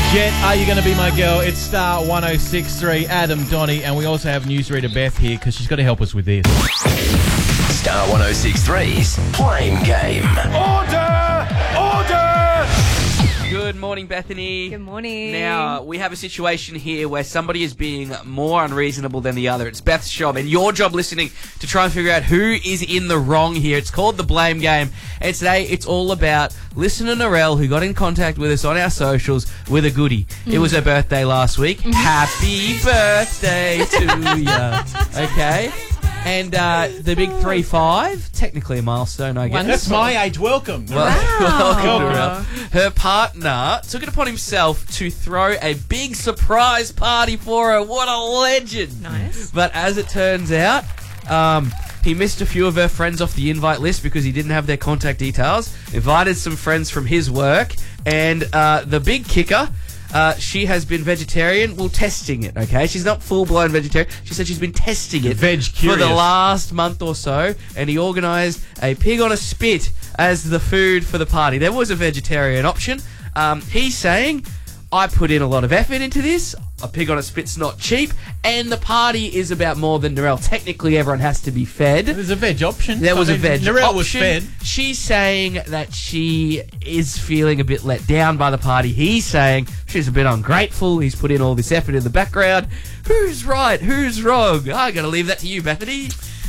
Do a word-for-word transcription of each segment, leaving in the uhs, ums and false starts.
Jet, Are You Gonna Be My Girl? It's Star one oh six three, Adam, Donny, and we also have newsreader Beth here because she's got to help us with this. Star one oh six three's Blame Game. Order! Order! Good morning, Bethany. Good morning. Now, we have a situation here where somebody is being more unreasonable than the other. It's Beth's job and your job listening to try and figure out who is in the wrong here. It's called the Blame Game. And today, it's all about listener Narelle, who got in contact with us on our socials with a goodie. Mm. It was her birthday last week. Happy birthday to you. Okay? And uh, the big three five, technically a milestone, I guess. That's my age. Welcome. Well, Wow. welcome, Narelle. Her partner took it upon himself to throw a big surprise party for her. What a legend. Nice. But as it turns out, um, he missed a few of her friends off the invite list because he didn't have their contact details. Invited some friends from his work. And uh, the big kicker... Uh, she has been vegetarian, well, testing it, okay? She's not full-blown vegetarian. She said she's been testing it Veg for curious. the last month or so, and he organised a pig on a spit as the food for the party. There was a vegetarian option. Um, he's saying, I put in a lot of effort into this. A pig on a spit's not cheap, and the party is about more than Narelle. Technically, everyone has to be fed. There's a veg option. There was I a mean, veg Narelle option. was fed. She's saying that she is feeling a bit let down by the party. He's saying she's a bit ungrateful. He's put in all this effort in the background. Who's right? Who's wrong? I gotta leave that to you, Bethany.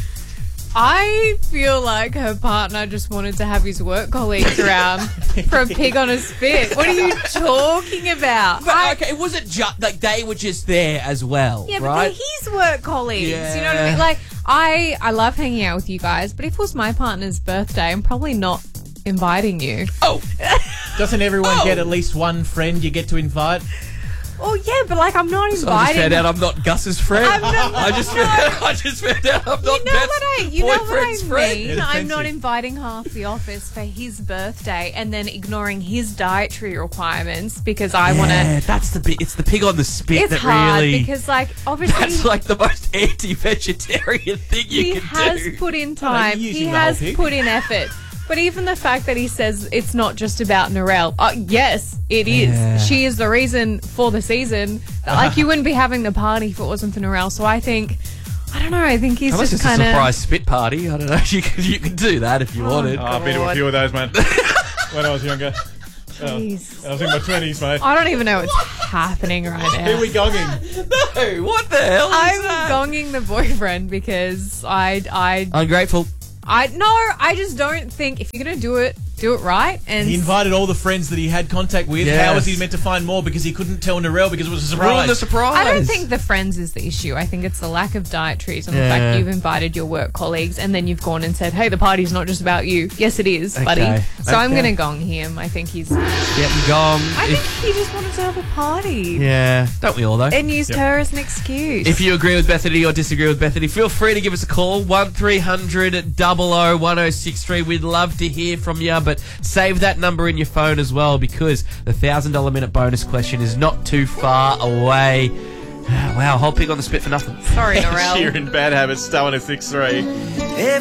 I feel like her partner just wanted to have his work colleagues around for a pig on a spit. What are you talking about? But, I- okay, it wasn't just like they were just there as well, yeah, but right? they're his work colleagues. Yeah. You know what I mean? Like, I, I love hanging out with you guys, but if it was my partner's birthday, I'm probably not inviting you. Oh, Doesn't everyone Oh. get at least one friend you get to invite? Oh, yeah, but like, I'm not so I just inviting... found out I'm not Gus's friend. I'm not- I just found out, I just found out I'm not You know Beth's what I, you know what I boyfriend's friend. mean? Yeah, I'm not offensive. inviting half the office for his birthday and then ignoring his dietary requirements because I want Yeah, to. that's the bit. It's the pig on the spit It's that hard really. because, like, obviously That's like the most anti-vegetarian thing you he can has do. put in you're time. using He the whole has pig. put in effort. But even the fact that he says it's not just about Narelle, uh, yes, it is. Yeah. She is the reason for the season. Like, you wouldn't be having the party if it wasn't for Narelle. So I think, I don't know, I think he's Unless just it's a kind of... surprise spit party. I don't know. You can, you can do that if you wanted. Oh, I've been to a few of those, man. When I was younger. Oh, Jeez. I was in my twenties, mate. I don't even know what's happening right now. Here we gonging. No, what the hell is I'm that? gonging the boyfriend because I, I, Ungrateful. I, no, I just don't think if you're going to do it, do it right. And He invited all the friends that he had contact with. Yes. How was he meant to find more? Because he couldn't tell Narelle because it was a Ruin surprise. the surprise. I don't think the friends is the issue. I think it's the lack of dietaries and the Yeah. fact you've invited your work colleagues and then you've gone and said, hey, the party's not just about you. Yes, it is, buddy. Okay. So I'm Okay. going to gong him. I think he's... Getting gong. I If- think he just wanted to have a party yeah, don't we all though? and used her as an excuse. If you agree with Bethany or disagree with Bethany, feel free to give us a call. one three hundred double oh one oh six three. We'd love to hear from you, but save that number in your phone as well because the one thousand dollars minute bonus question is not too far away. Wow, whole pig on the spit for nothing. Sorry, Narelle. Sheeran, Bad Habits, Star one oh six three.